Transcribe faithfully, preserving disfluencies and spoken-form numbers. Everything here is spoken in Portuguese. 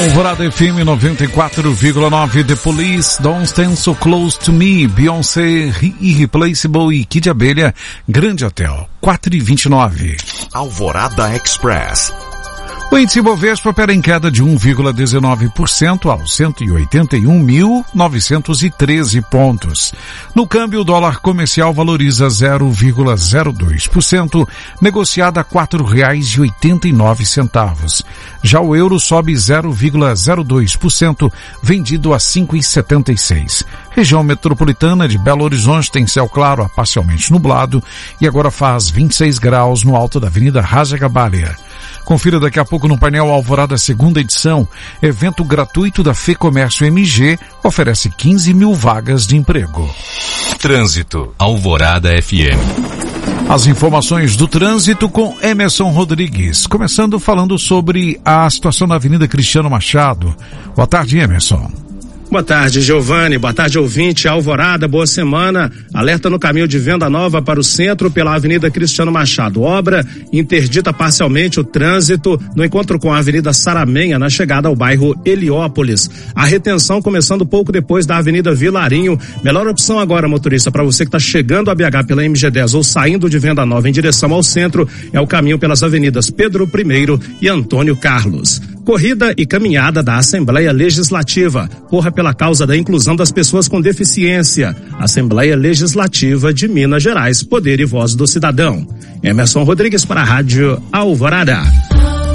Alvorada F M noventa e quatro vírgula nove, The Police, Don't Stand So Close To Me, Beyoncé, Irreplaceable e Kid Abelha, Grande Hotel, quatro e vinte e nove. Alvorada Express. O índice Bovespa opera em queda de um vírgula dezenove por cento aos cento e oitenta e um mil novecentos e treze pontos. No câmbio, o dólar comercial valoriza zero vírgula zero dois por cento, negociado a quatro reais e oitenta e nove centavos. Já o euro sobe zero vírgula zero dois por cento, vendido a cinco reais e setenta e seis centavos. Região metropolitana de Belo Horizonte tem céu claro a parcialmente nublado e agora faz vinte e seis graus no alto da Avenida Raja Gabalha. Confira daqui a pouco no painel Alvorada segunda edição. Evento gratuito da FEComércio M G oferece quinze mil vagas de emprego. Trânsito. Alvorada F M. As informações do trânsito com Emerson Rodrigues. Começando falando sobre a situação na Avenida Cristiano Machado. Boa tarde, Emerson. Boa tarde, Giovanni. Boa tarde, ouvinte. Alvorada, boa semana. Alerta no caminho de Venda Nova para o centro pela Avenida Cristiano Machado. Obra interdita parcialmente o trânsito no encontro com a Avenida Saramenha na chegada ao bairro Heliópolis. A retenção começando pouco depois da Avenida Vilarinho. Melhor opção agora, motorista, para você que está chegando a B H pela M G dez ou saindo de Venda Nova em direção ao centro, é o caminho pelas avenidas Pedro I e Antônio Carlos. Corrida e caminhada da Assembleia Legislativa. Corra pela causa da inclusão das pessoas com deficiência. Assembleia Legislativa de Minas Gerais. Poder e voz do cidadão. Emerson Rodrigues para a Rádio Alvorada.